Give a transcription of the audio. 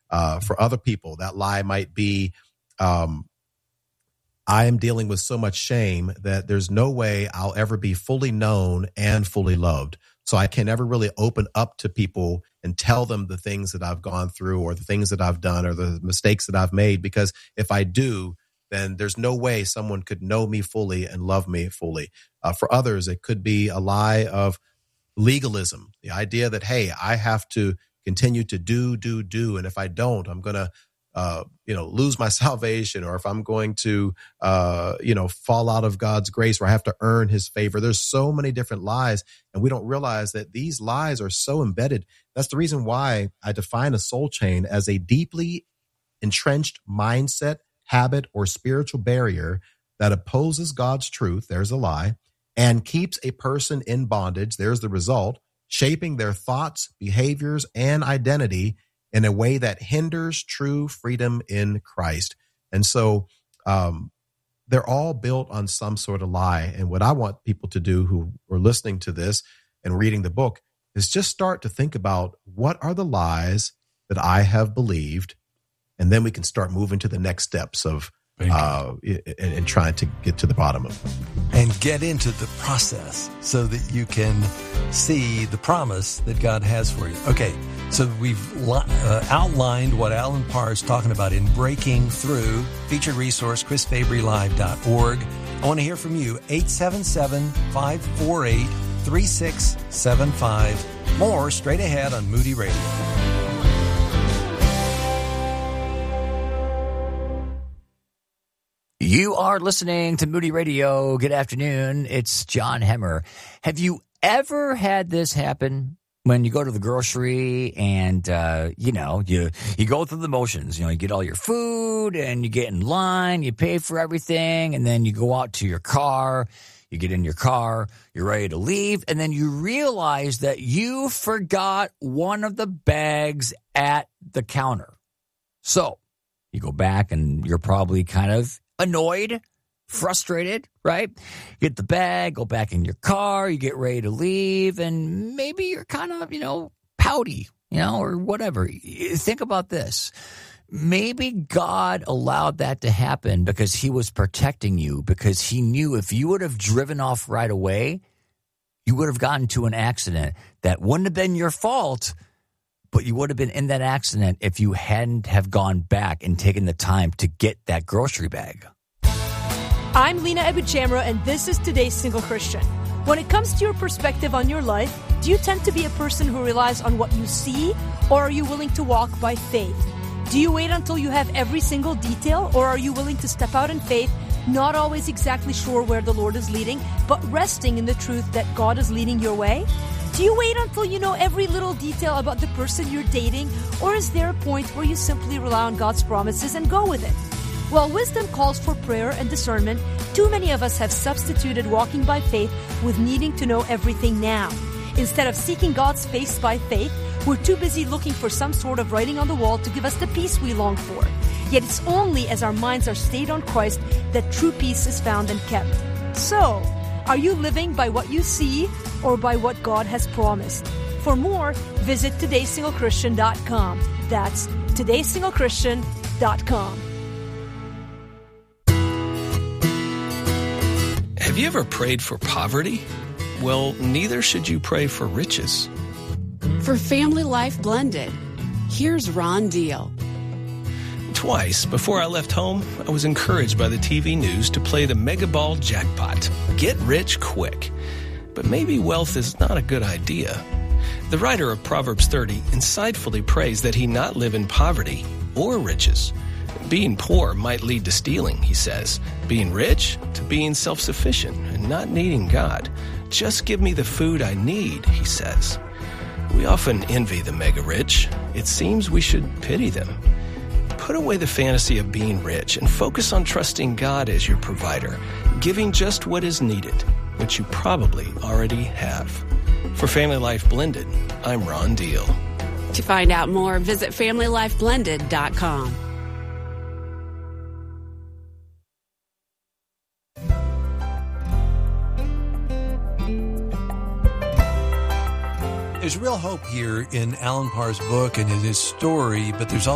For other people, that lie might be, I am dealing with so much shame that there's no way I'll ever be fully known and fully loved. So I can never really open up to people and tell them the things that I've gone through or the things that I've done or the mistakes that I've made, because if I do, then there's no way someone could know me fully and love me fully. For others, it could be a lie of legalism, the idea that, hey, I have to continue to do. And if I don't, I'm going to lose my salvation, or if I'm going to, fall out of God's grace, or I have to earn his favor. There's so many different lies, and we don't realize that these lies are so embedded. That's the reason why I define a soul chain as a deeply entrenched mindset, habit, or spiritual barrier that opposes God's truth. There's a lie, and keeps a person in bondage. There's the result, shaping their thoughts, behaviors, and identity in a way that hinders true freedom in Christ. And so they're all built on some sort of lie. And what I want people to do who are listening to this and reading the book is just start to think about, what are the lies that I have believed? And then we can start moving to the next steps of and trying to get to the bottom of it. And get into the process so that you can see the promise that God has for you. Okay, so we've outlined what Alan Parr is talking about in Breaking Through. Featured resource, chrisfabrylive.org. I want to hear from you, 877-548-3675. More straight ahead on Moody Radio. You are listening to Moody Radio. Good afternoon. It's John Hemmer. Have you ever had this happen when you go to the grocery and, you go through the motions? You get all your food and you get in line, you pay for everything, and then you go out to your car, you get in your car, you're ready to leave, and then you realize that you forgot one of the bags at the counter. So you go back and you're probably kind of annoyed, frustrated, right? You get the bag, go back in your car, you get ready to leave, and maybe you're kind of, pouty, or whatever. Think about this. Maybe God allowed that to happen because he was protecting you, because he knew if you would have driven off right away, you would have gotten to an accident that wouldn't have been your fault, but you would have been in that accident if you hadn't have gone back and taken the time to get that grocery bag. I'm Lena Ebichamra, and this is Today's Single Christian. When it comes to your perspective on your life, do you tend to be a person who relies on what you see, or are you willing to walk by faith? Do you wait until you have every single detail, or are you willing to step out in faith, not always exactly sure where the Lord is leading, but resting in the truth that God is leading your way? Do you wait until you know every little detail about the person you're dating, or is there a point where you simply rely on God's promises and go with it? While wisdom calls for prayer and discernment, too many of us have substituted walking by faith with needing to know everything now. Instead of seeking God's face by faith, we're too busy looking for some sort of writing on the wall to give us the peace we long for. Yet it's only as our minds are stayed on Christ that true peace is found and kept. So, are you living by what you see or by what God has promised? For more, visit todaysinglechristian.com. That's todaysinglechristian.com. Have you ever prayed for poverty? Well, neither should you pray for riches. For Family Life Blended, here's Ron Deal. Twice before I left home, I was encouraged by the TV news to play the Mega Ball jackpot. Get rich quick. But maybe wealth is not a good idea. The writer of Proverbs 30 insightfully prays that he not live in poverty or riches. Being poor might lead to stealing, he says. Being rich, to being self-sufficient and not needing God. Just give me the food I need, he says. We often envy the mega rich. It seems we should pity them. Put away the fantasy of being rich and focus on trusting God as your provider, giving just what is needed, which you probably already have. For Family Life Blended, I'm Ron Deal. To find out more, visit FamilyLifeBlended.com. There's real hope here in Alan Parr's book and in his story, but there's